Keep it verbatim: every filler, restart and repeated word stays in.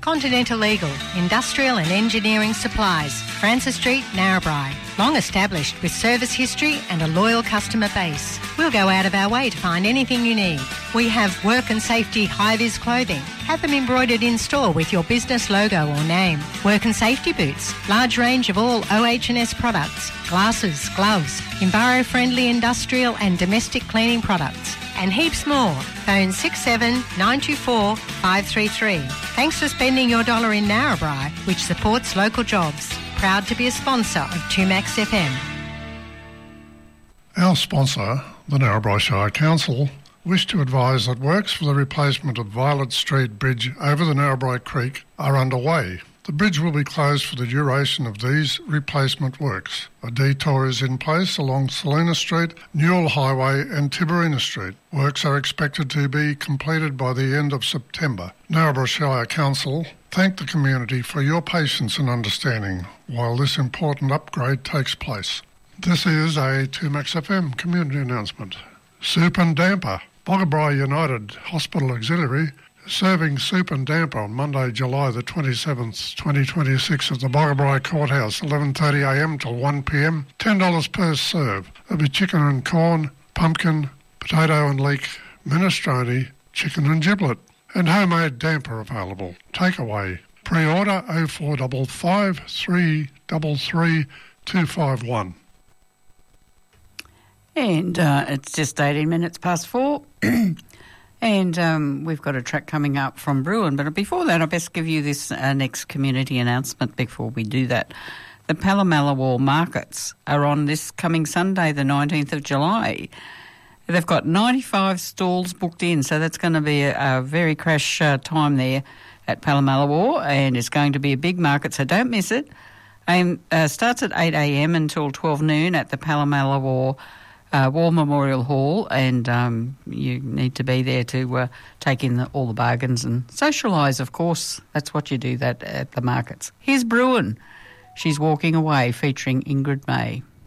Continental Eagle, Industrial and Engineering Supplies, Francis Street, Narrabri. Long established with service history and a loyal customer base. We'll go out of our way to find anything you need. We have work and safety high-vis clothing. Have them embroidered in store with your business logo or name. Work and safety boots. Large range of all O H and S products. Glasses, gloves, enviro-friendly industrial and domestic cleaning products. And heaps more. Phone six seven nine two four five three three. Thanks for spending your dollar in Narrabri, which supports local jobs. Proud to be a sponsor of two Max F M. Our sponsor, the Narrabri Shire Council, wish to advise that works for the replacement of Violet Street Bridge over the Narrabri Creek are underway. The bridge will be closed for the duration of these replacement works. A detour is in place along Salina Street, Newell Highway and Tiberina Street. Works are expected to be completed by the end of September. Narrabri Shire Council thank the community for your patience and understanding while this important upgrade takes place. This is a two Max F M community announcement. Soup and Damper. Boggabri United Hospital Auxiliary serving soup and damper on Monday, July the twenty-seventh, twenty twenty-six at the Boggabri Courthouse, eleven thirty a m till one p m, ten dollars per serve. There'll be chicken and corn, pumpkin, potato and leek, minestrone, chicken and giblet, and homemade damper available. Takeaway. Pre-order oh four five five, three three three, two five one. And uh, it's just eighteen minutes past four. And um, we've got a track coming up from Bruin. But before that, I best give you this uh, next community announcement before we do that. The Palomalawar markets are on this coming Sunday, the nineteenth of July. They've got ninety-five stalls booked in, so that's going to be a, a very crash uh, time there at Palomalawar, and it's going to be a big market, so don't miss it. It uh, starts at eight a m until twelve noon at the Palomalawar Uh, War Memorial Hall, and um, you need to be there to uh, take in the, all the bargains and socialise, of course. That's what you do that at the markets. Here's Bruin. She's Walking Away, featuring Ingrid May.